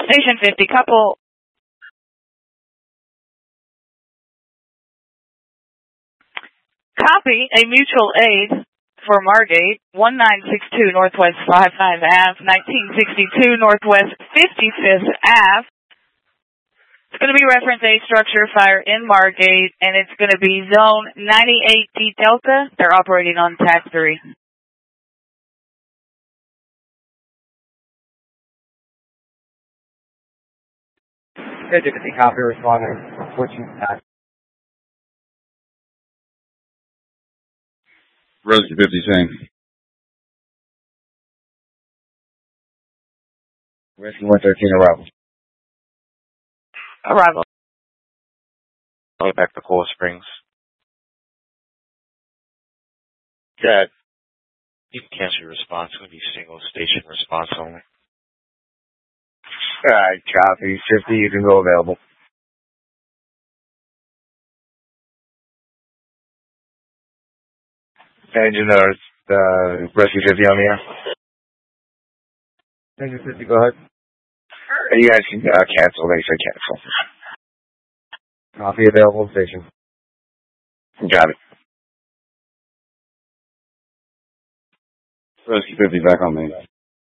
Station 50, couple. Copy a mutual aid for Margate, 1962 Northwest 55 Ave, 1962 Northwest 55th Ave. It's going to be reference A structure fire in Margate, and it's going to be zone 98D Delta. They're operating on TAC 3. Good, copy, responding. Switching TAC. Rosie 50, same. Rescue 113, arrival. Arrival. I'll get back to Cool Springs. Good. You can cancel your response. It's going to be single station response only. Alright, copy. 50, you can go available. Engine Rescue 50 on the air. Engine 50, go ahead. You guys can cancel. They said cancel. Copy available station. Got it. Rescue 50 back on main.